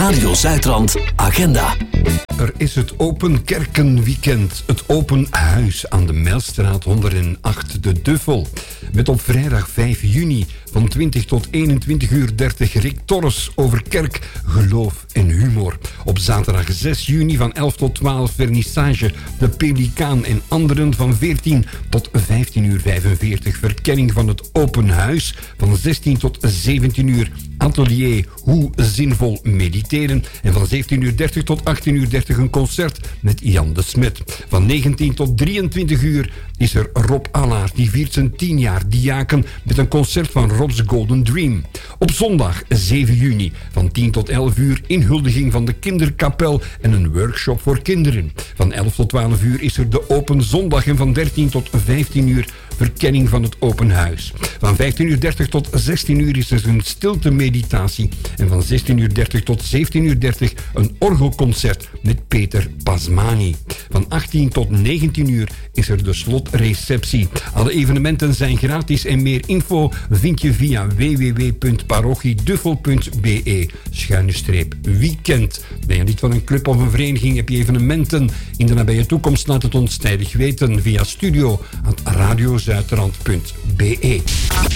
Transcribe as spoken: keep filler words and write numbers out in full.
Radio Zuidrand Agenda. Er is het Open Kerkenweekend. Het Open Huis aan de Mijlstraat honderdacht de Duffel. Met op vrijdag vijf juni van twintig tot eenentwintig uur dertig Rick Torres over kerk, geloof en humor. Op zaterdag zes juni van elf tot twaalf vernissage De Pelikaan en anderen van veertien tot vijftien uur vijfenveertig. Verkenning van het Open Huis van zestien tot zeventien uur. Atelier Hoe zinvol mediteren. En van zeventien uur dertig tot achttien uur dertig een concert met Jan de Smet. Van negentien tot drieëntwintig uur is er Rob Allaert. Die viert zijn tien jaar diaken met een concert van Rob's Golden Dream. Op zondag zeven juni van tien tot elf uur inhuldiging van de kinderkapel en een workshop voor kinderen. Van elf tot twaalf uur is er de Open Zondag en van dertien tot vijftien uur verkenning van het Open Huis. Van vijftien uur dertig tot zestien uur is er een stilte meditatie. En van zestien uur dertig tot zeventien uur dertig een orgelconcert met Peter Pasmani. Van achttien tot negentien uur is er de slotreceptie. Alle evenementen zijn gratis en meer info vind je via w w w punt parochieduffel punt b e schuine streep weekend. Ben je lid van een club of een vereniging, heb je evenementen in de nabije toekomst, laat het ons tijdig weten via studio at radiozuidrand punt b e.